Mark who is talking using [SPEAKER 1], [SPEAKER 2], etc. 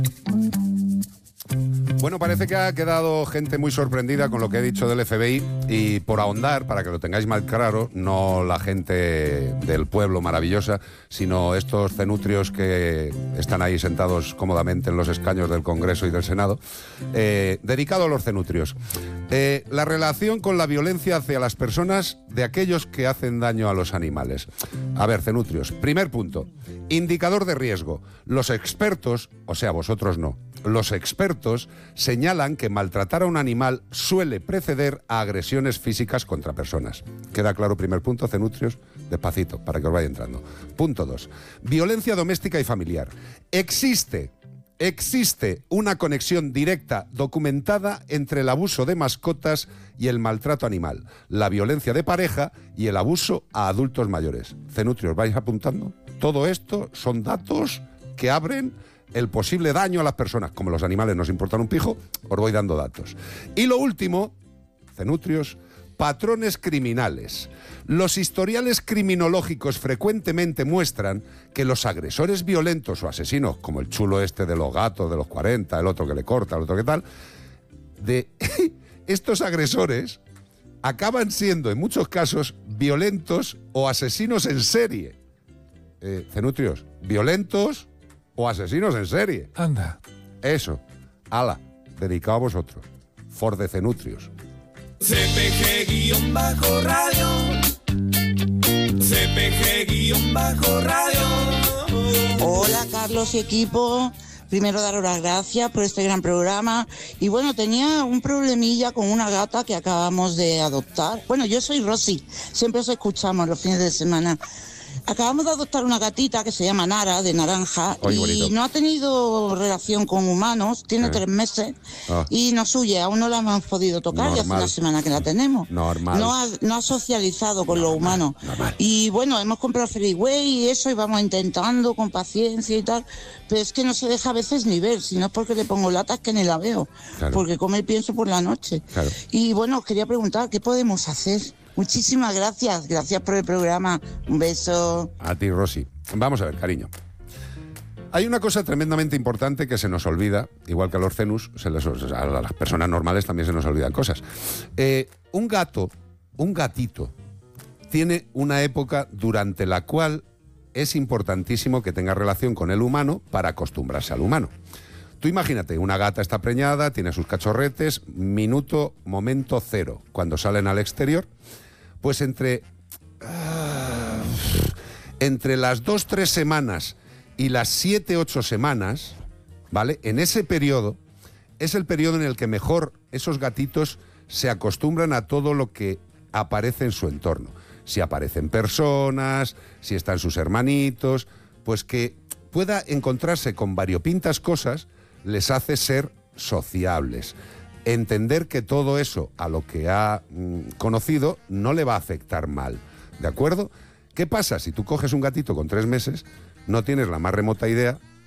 [SPEAKER 1] Bueno, parece que ha quedado gente muy sorprendida con lo que he dicho del FBI y por ahondar, para que lo tengáis más claro, no la gente del pueblo maravillosa, sino estos cenutrios que están ahí sentados cómodamente en los escaños del Congreso y del Senado, dedicado a los cenutrios. La relación con la violencia hacia las personas de aquellos que hacen daño a los animales. A ver, cenutrios, primer punto, indicador de riesgo. Los expertos, o sea, vosotros no, los expertos señalan que maltratar a un animal suele preceder a agresiones físicas contra personas. ¿Queda claro? Primer punto, cenutrios, despacito, para que os vaya entrando. Punto 2. Violencia doméstica y familiar. Existe una conexión directa documentada entre el abuso de mascotas y el maltrato animal, la violencia de pareja y el abuso a adultos mayores. Cenutrios, ¿vais apuntando? Todo esto son datos que abren el posible daño a las personas. Como los animales nos importan un pijo, os voy dando datos. Y lo último, cenutrios, patrones criminales. Los historiales criminológicos frecuentemente muestran que los agresores violentos o asesinos, como el chulo este de los gatos de los 40, el otro que le corta, el otro que tal, de estos agresores acaban siendo en muchos casos violentos o asesinos en serie. Cenutrios, violentos o asesinos en serie.
[SPEAKER 2] Anda.
[SPEAKER 1] Eso. Ala, dedicado a vosotros. For de cenutrios.
[SPEAKER 3] CPG-radio. CPG-radio.
[SPEAKER 4] Hola Carlos y equipo. Primero daros las gracias por este gran programa. Y bueno, tenía un problemilla con una gata que acabamos de adoptar. Bueno, yo soy Rosy, siempre os escuchamos los fines de semana. Acabamos de adoptar una gatita que se llama Nara, de naranja, y bonito. No ha tenido relación con humanos, tiene 3 meses, y nos huye, aún no la hemos podido tocar, normal. Ya hace una semana que la tenemos.
[SPEAKER 1] Normal.
[SPEAKER 4] No ha socializado con los humanos.
[SPEAKER 1] Normal.
[SPEAKER 4] Y bueno, hemos comprado Freeway y eso, y vamos intentando con paciencia y tal, pero es que no se deja a veces ni ver, si no es porque le pongo latas que ni la veo, claro. Porque come el pienso por la noche.
[SPEAKER 1] Claro.
[SPEAKER 4] Y bueno, os quería preguntar, ¿qué podemos hacer? Muchísimas gracias por el programa. Un beso.
[SPEAKER 1] A ti, Rosy. Vamos a ver, cariño. Hay una cosa tremendamente importante que se nos olvida, igual que a los cenus, a las personas normales también se nos olvidan cosas. Un gatito, tiene una época durante la cual es importantísimo que tenga relación con el humano para acostumbrarse al humano. Tú imagínate, una gata está preñada, tiene sus cachorretes, momento cero, cuando salen al exterior, pues entre las 2-3 semanas y las 7-8 semanas, ¿vale? En ese periodo, es el periodo en el que mejor esos gatitos se acostumbran a todo lo que aparece en su entorno. Si aparecen personas, si están sus hermanitos, pues que pueda encontrarse con variopintas cosas les hace ser sociables. Entender que todo eso a lo que ha conocido no le va a afectar mal, ¿de acuerdo? ¿Qué pasa? Si tú coges un gatito con 3 meses, no tienes la más remota idea